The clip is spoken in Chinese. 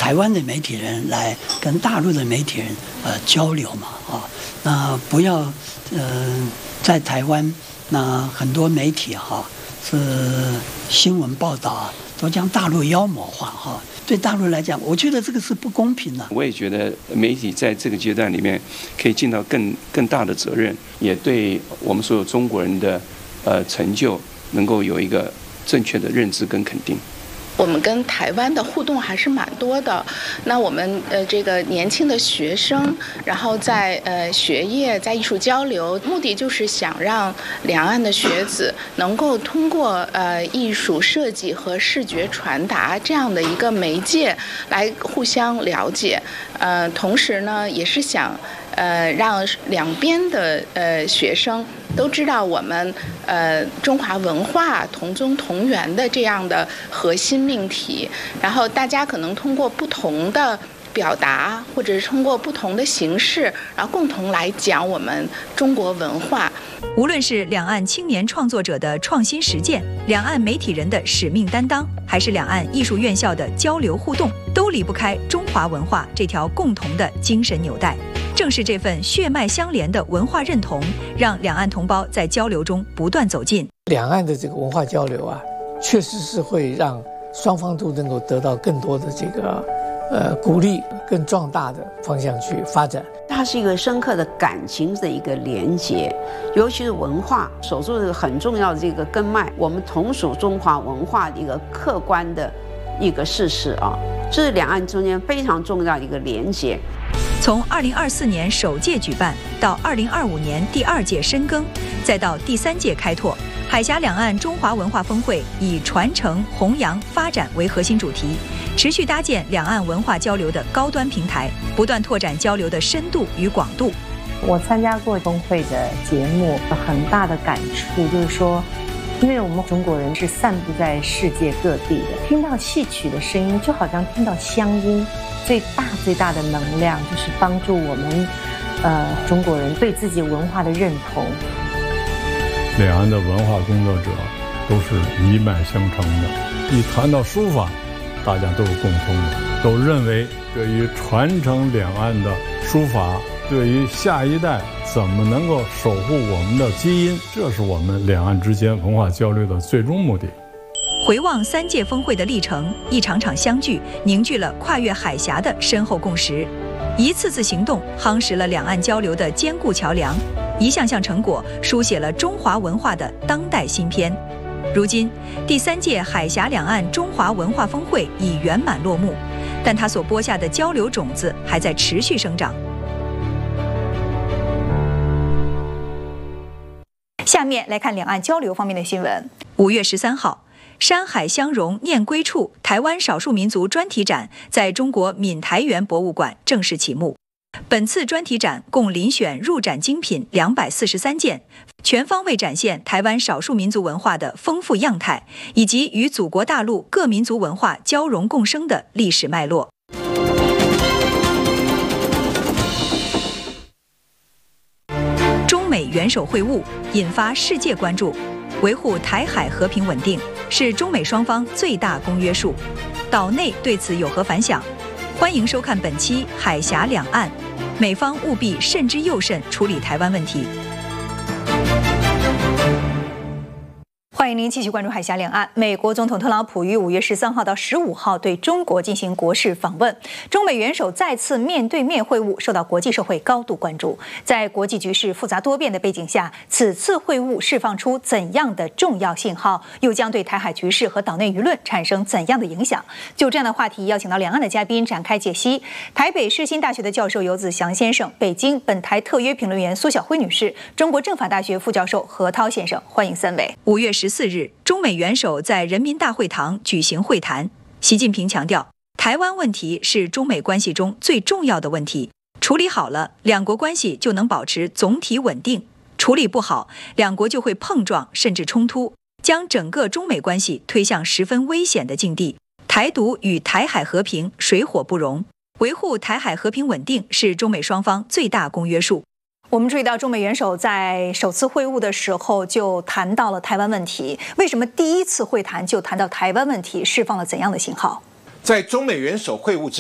台湾的媒体人来跟大陆的媒体人交流嘛那不要在台湾那很多媒体是新闻报道都将大陆妖魔化对大陆来讲，我觉得这个是不公平的。 我也觉得媒体在这个阶段里面可以尽到更大的责任，也对我们所有中国人的成就能够有一个正确的认知跟肯定。 我们跟台湾的互动还是蛮多的。那我们这个年轻的学生，然后在学业、在艺术交流，目的就是想让两岸的学子能够通过艺术设计和视觉传达这样的一个媒介来互相了解。同时呢，也是想让两边的学生都知道我们中华文化同宗同源的这样的核心命题，然后大家可能通过不同的表达，或者是通过不同的形式，然后共同来讲我们中国文化。 无论是两岸青年创作者的创新实践，两岸媒体人的使命担当，还是两岸艺术院校的交流互动，都离不开中华文化这条共同的精神纽带。正是这份血脉相连的文化认同，让两岸同胞在交流中不断走近。 两岸的这个文化交流确实是会让双方都能够得到更多的这个鼓励，更壮大的方向去发展。 它是一个深刻的感情的一个连结，尤其是文化守住这个很重要的这个根脉，我们同属中华文化的一个客观的一个事实这是两岸中间非常重要的一个连结。 从2024年首届举办到2025年第2届深耕，再到第3届开拓，海峡两岸中华文化峰会以传承、弘扬、发展为核心主题，持续搭建两岸文化交流的高端平台，不断拓展交流的深度与广度。 我参加过峰会的节目，很大的感触就是说，因为我们中国人是散布在世界各地的，听到戏曲的声音就好像听到乡音，最大的能量就是帮助我们中国人对自己文化的认同。 两岸的文化工作者都是一脉相承的，一谈到书法，大家都是共通的，都认为对于传承两岸的书法，对于下一代怎么能够守护我们的基因，这是我们两岸之间文化交流的最终目的。 回望3届峰会的历程，一场场相聚凝聚了跨越海峡的深厚共识，一次次行动夯实了两岸交流的坚固桥梁，一项项成果书写了中华文化的当代新篇。如今第3届海峡两岸中华文化峰会已圆满落幕，但它所播下的交流种子还在持续生长。下面来看两岸交流方面的新闻。5月13号，山海相融念归处台湾少数民族专题展在中国闽台园博物馆正式启幕。本次专题展共遴选入展精品243件，全方位展现台湾少数民族文化的丰富样态，以及与祖国大陆各民族文化交融共生的历史脉络。中美元首会晤引发世界关注，维护台海和平稳定是中美双方最大公约数。岛内对此有何反响？欢迎收看本期《海峡两岸》，美方务必慎之又慎处理台湾问题。欢迎您继续关注海峡两岸。美国总统特朗普于5月13号到15号对中国进行国事访问，中美元首再次面对面会晤，受到国际社会高度关注。在国际局势复杂多变的背景下，此次会晤释放出怎样的重要信号，又将对台海局势和岛内舆论产生怎样的影响？就这样的话题，邀请到两岸的嘉宾展开解析。台北世新大学的教授游子祥先生，北京本台特约评论员苏晓辉女士，中国政法大学副教授何涛先生，欢迎3位。5月14日，中美元首在人民大会堂举行会谈。习近平强调，台湾问题是中美关系中最重要的问题，处理好了，两国关系就能保持总体稳定；处理不好，两国就会碰撞甚至冲突，将整个中美关系推向十分危险的境地。台独与台海和平水火不容，维护台海和平稳定是中美双方最大公约数。我们注意到，中美元首在首次会晤的时候就谈到了台湾问题。为什么第一次会谈就谈到台湾问题，释放了怎样的信号？ 在中美元首会晤之